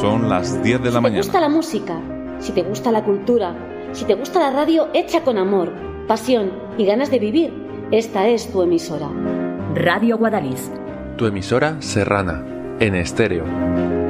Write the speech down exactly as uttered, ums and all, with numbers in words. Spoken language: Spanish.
Son las diez de la mañana. Si te gusta la música, si te gusta la cultura, si te gusta la radio hecha con amor, pasión y ganas de vivir, esta es tu emisora. Radio Guadalix. Tu emisora serrana, en estéreo.